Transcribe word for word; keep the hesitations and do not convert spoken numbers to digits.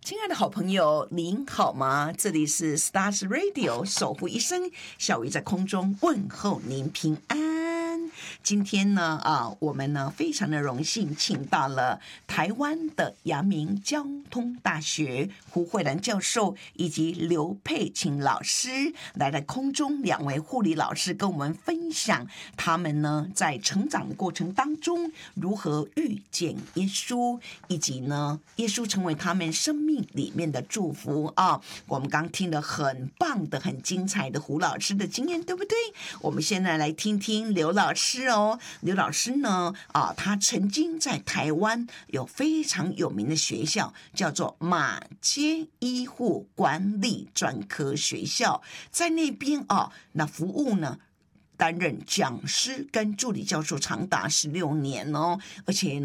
亲爱的好朋友，您好吗？这里是 Stars Radio 守护一生，小鱼在空中问候您平安。今天呢，啊，我们呢非常的荣幸，请到了台湾的阳明交通大学胡慧兰教授以及刘佩琴老师来到空中，两位护理老师跟我们分享他们呢在成长的过程当中如何遇见耶稣，以及呢耶稣成为他们生命里面的祝福啊！我们刚听了很棒的、很精彩的胡老师的经验，对不对？我们现在来听听刘老师哦。刘老师呢，啊，他曾经在台湾有非常有名的学校，叫做马街医护管理专科学校，在那边啊，那服务呢，担任讲师跟助理教授长达十六年哦，而且呢。